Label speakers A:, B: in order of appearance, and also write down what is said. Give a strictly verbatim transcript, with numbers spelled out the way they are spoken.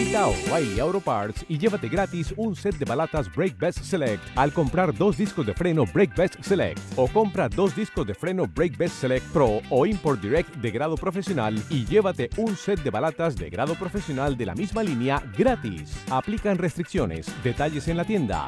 A: Visita O'Reilly Auto Parts y llévate gratis un set de balatas Brake Best Select al comprar dos discos de freno Brake Best Select, o compra dos discos de freno Brake Best Select Pro o Import Direct de grado profesional y llévate un set de balatas de grado profesional de la misma línea gratis. Aplican restricciones. Detalles en la tienda.